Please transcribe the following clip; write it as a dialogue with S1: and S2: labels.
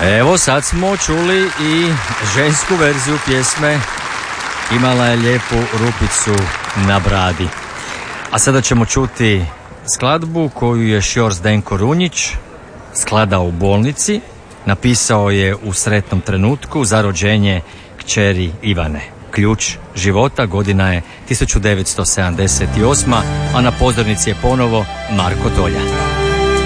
S1: Evo sad smo čuli i žensku verziju pjesme Imala je lijepu rupicu na bradi. A sada ćemo čuti skladbu koju je Šjor Zdenko Runjić skladao u bolnici. Napisao je u sretnom trenutku za rođenje kćeri Ivane. Ključ života, godina je 1978. a na pozornici je ponovo Marko Tolja.